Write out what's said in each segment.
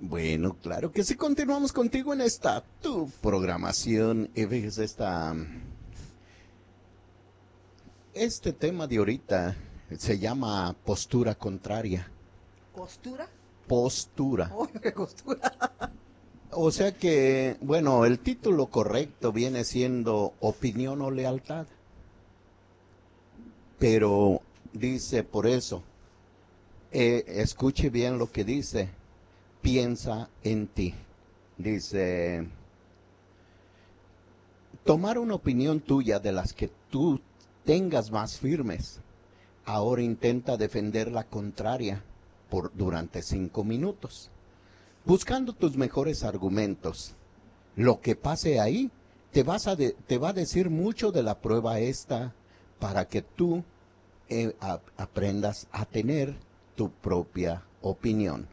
Bueno, claro que sí, continuamos contigo en esta tu programación. Y fíjese, este tema de ahorita se llama postura contraria. ¿Costura? Postura. Oh, qué costura. O sea que, bueno, el título correcto viene siendo opinión o lealtad. Pero dice por eso, escuche bien lo que dice, piensa en ti. Dice, tomar una opinión tuya de las que tú tengas más firmes. Ahora intenta defender la contraria durante 5 minutos, buscando tus mejores argumentos. Lo que pase ahí te va a decir mucho de la prueba esta para que tú aprendas a tener tu propia opinión.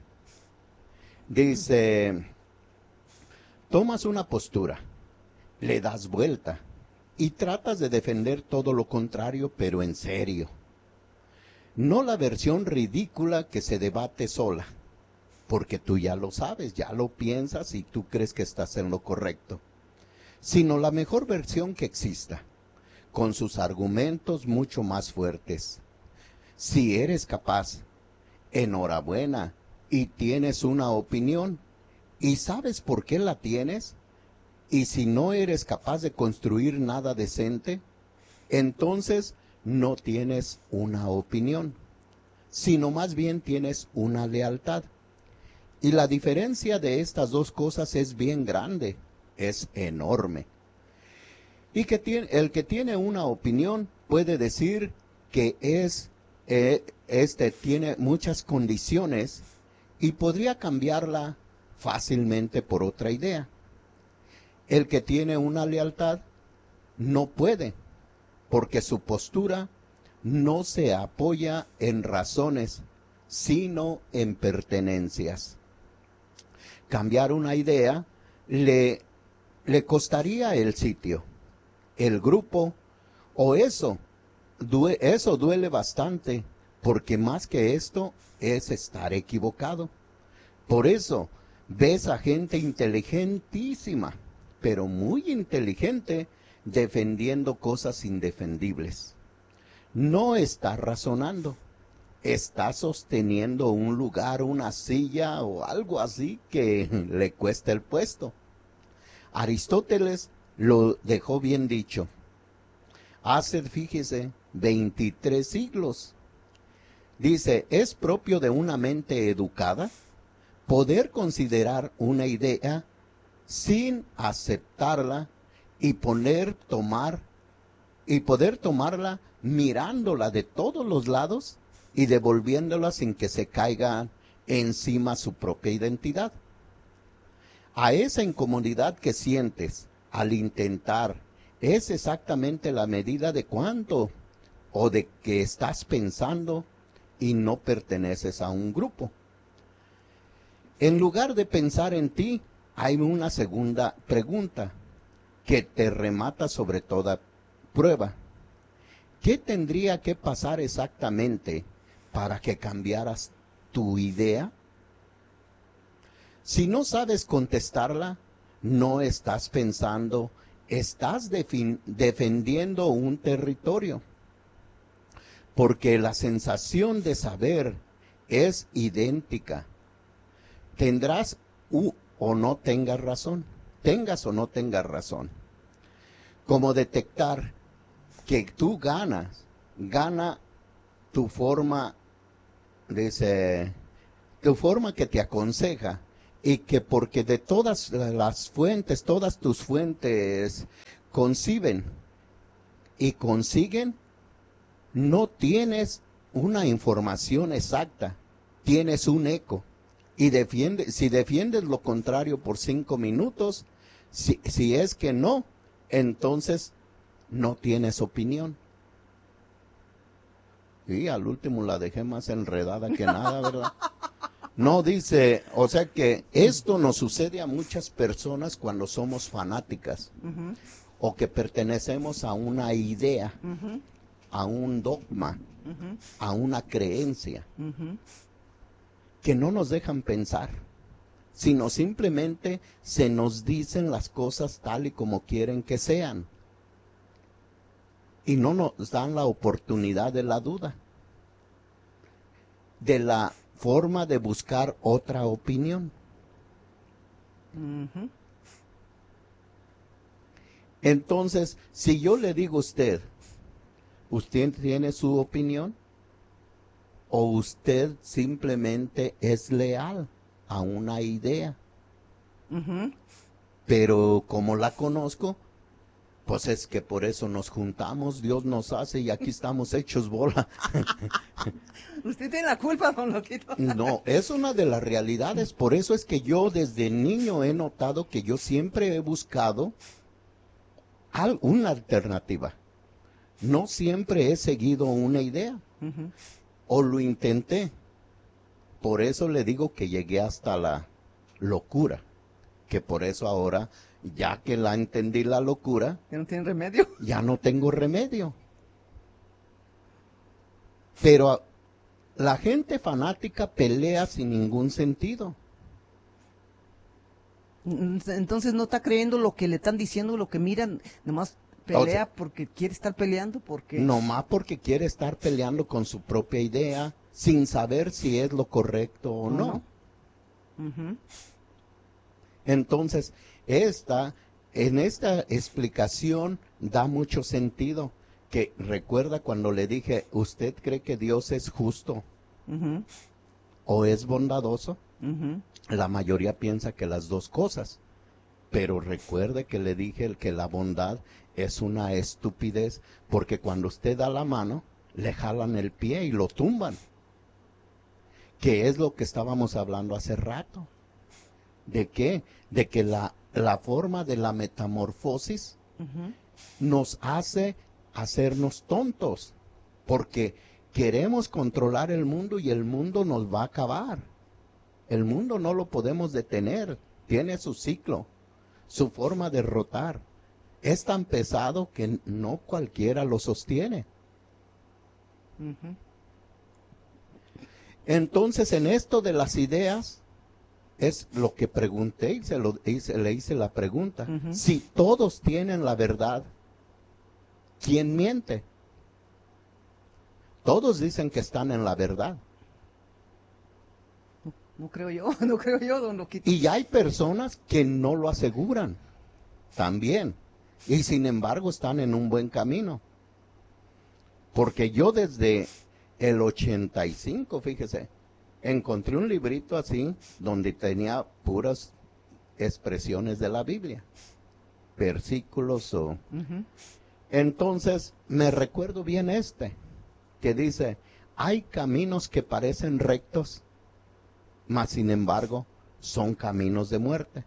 Dice, tomas una postura, le das vuelta y tratas de defender todo lo contrario, pero en serio. No la versión ridícula que se debate sola, porque tú ya lo sabes, ya lo piensas y tú crees que estás en lo correcto, sino la mejor versión que exista, con sus argumentos mucho más fuertes. Si eres capaz, enhorabuena, y tienes una opinión, y sabes por qué la tienes, y si no eres capaz de construir nada decente, entonces no tienes una opinión, sino más bien tienes una lealtad. Y la diferencia de estas dos cosas es bien grande, es enorme. Y el que tiene una opinión puede decir que tiene muchas condiciones y podría cambiarla fácilmente por otra idea. El que tiene una lealtad no puede, porque su postura no se apoya en razones, sino en pertenencias. Cambiar una idea le costaría el sitio, el grupo, o eso duele bastante, porque más que esto es estar equivocado. Por eso ves a gente inteligentísima, pero muy inteligente, defendiendo cosas indefendibles. No está razonando, está sosteniendo un lugar, una silla o algo así que le cuesta el puesto. Aristóteles lo dejó bien dicho. Hace, fíjese, 23 siglos. Dice, es propio de una mente educada poder considerar una idea sin aceptarla y poder tomarla mirándola de todos los lados y devolviéndola sin que se caiga encima su propia identidad. A esa incomodidad que sientes al intentar es exactamente la medida de cuánto o de que estás pensando y no perteneces a un grupo. En lugar de pensar en ti, hay una segunda pregunta que te remata sobre toda prueba. ¿Qué tendría que pasar exactamente para que cambiaras tu idea? Si no sabes contestarla, no estás pensando, estás defendiendo un territorio. Porque la sensación de saber es idéntica. Tendrás o no tengas razón, tengas o no tengas razón. Como detectar que tú gana tu forma, dice, tu forma que te aconseja, y que porque de todas las fuentes, todas tus fuentes conciben y consiguen, no tienes una información exacta, tienes un eco. Y si defiendes lo contrario por 5 minutos, si es que no, entonces no tienes opinión. Y al último la dejé más enredada que nada, ¿verdad? No dice, o sea que esto nos sucede a muchas personas cuando somos fanáticas o que pertenecemos a una idea, a un dogma, a una creencia, que no nos dejan pensar. sino simplemente se nos dicen las cosas tal y como quieren que sean. Y no nos dan la oportunidad de la duda, de la forma de buscar otra opinión. Ujú. Entonces, si yo le digo a usted, ¿usted tiene su opinión? ¿O usted simplemente es leal a una idea? Ujú. Pero como la conozco, pues es que por eso nos juntamos, Dios nos hace y aquí estamos hechos bola. Usted tiene la culpa, don Loquito. No, es una de las realidades, por eso es que yo desde niño he notado que yo siempre he buscado una alternativa. No siempre he seguido una idea, Ujú. o lo intenté. Por eso le digo que llegué hasta la locura, que por eso ahora, ya que la entendí la locura, ¿Que no tiene remedio? ya no tengo remedio. Pero la gente fanática pelea sin ningún sentido. Entonces no está creyendo lo que le están diciendo, lo que miran, nomás pelea O sea, porque quiere estar peleando, porque... nomás porque quiere estar peleando con su propia idea, sin saber si es lo correcto o no. Ujú. Entonces, en esta explicación da mucho sentido. Que recuerda cuando le dije, ¿usted cree que Dios es justo Ujú. o es bondadoso? Ujú. La mayoría piensa que las dos cosas. Pero recuerde que le dije que la bondad es una estupidez, porque cuando usted da la mano, le jalan el pie y lo tumban. Que es lo que estábamos hablando hace rato. ¿De qué? De que la forma de la metamorfosis Ujú. nos hace hacernos tontos, porque queremos controlar el mundo y el mundo nos va a acabar. El mundo no lo podemos detener, tiene su ciclo, su forma de rotar. Es tan pesado que no cualquiera lo sostiene. Ujú. Entonces, en esto de las ideas, es lo que pregunté y le hice la pregunta. Ujú. Si todos tienen la verdad, ¿quién miente? Todos dicen que están en la verdad. No creo yo, no creo yo, don Loquito. Y hay personas que no lo aseguran también. Y sin embargo están en un buen camino. Porque yo desde el 85, fíjese, encontré un librito así donde tenía puras expresiones de la Biblia. Versículos o... Ujú. Entonces me recuerdo bien que dice, hay caminos que parecen rectos, mas sin embargo son caminos de muerte.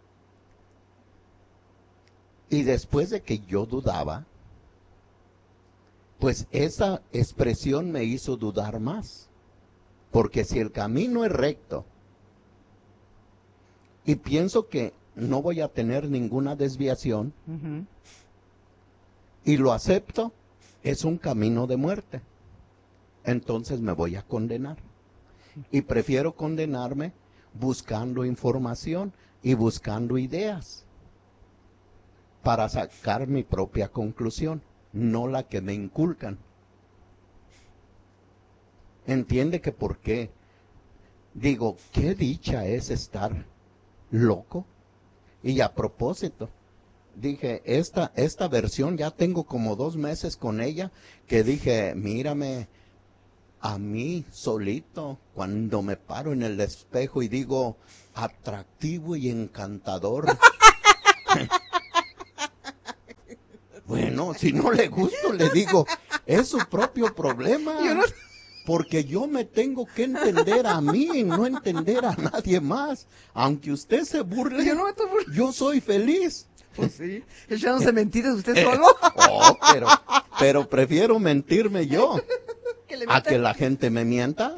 Y después de que yo dudaba, pues esa expresión me hizo dudar más. Porque si el camino es recto, y pienso que no voy a tener ninguna desviación, Ujú. y lo acepto, es un camino de muerte. Entonces me voy a condenar. Y prefiero condenarme buscando información y buscando ideas para sacar mi propia conclusión, no la que me inculcan. ¿Entiende que por qué? Digo, qué dicha es estar loco. Y a propósito, dije, esta versión ya tengo como 2 meses con ella, que dije, mírame, a mí solito, cuando me paro en el espejo y digo, atractivo y encantador. Bueno, si no le gusto, le digo, es su propio problema. Yo no- Porque yo me tengo que entender a mí y no entender a nadie más. Aunque usted se burle, Yo no me estoy burlando. yo soy feliz. Pues sí, echándose mentiras usted solo. Oh, pero prefiero mentirme yo Que le a metan- que la gente me mienta.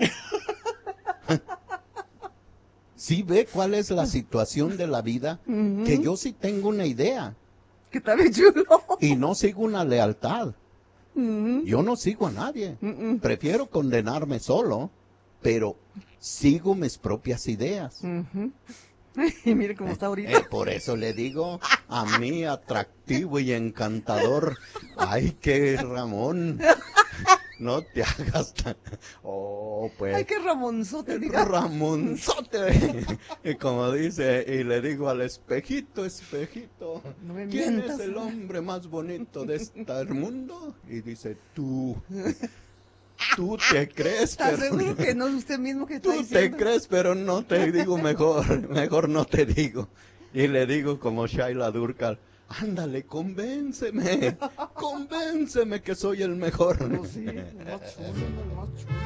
Sí ve cuál es la situación de la vida, que yo sí tengo una idea Que está bien chulo. y no sigo una lealtad. Ujú. Yo no sigo a nadie. Prefiero condenarme solo, pero sigo mis propias ideas. Ujú. Y mire cómo está ahorita. Por eso le digo, a mí atractivo y encantador. Ay, que Ramón, no te hagas tan... Oh, pues... Ay, qué Ramonzote, diga. Ramonzote. Y como dice, y le digo al espejito, espejito, No me ¿quién mientas. es el hombre más bonito de este mundo? Y dice, tú. Tú te crees, pero... Aseguro que no es usted mismo que está Tú te diciendo. crees, pero no te digo mejor no te digo. Y le digo como Shaila Durkal, ándale, convénceme que soy el mejor. No, sí, el más chulo, el más chulo.